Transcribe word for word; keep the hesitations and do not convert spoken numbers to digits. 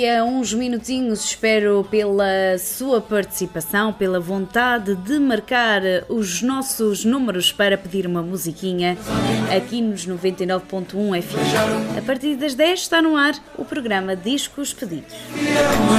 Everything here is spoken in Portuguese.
Há uns minutinhos espero pela sua participação, pela vontade de marcar os nossos números para pedir uma musiquinha aqui nos noventa e nove ponto um F M. A partir das dez está no ar o programa Discos Pedidos.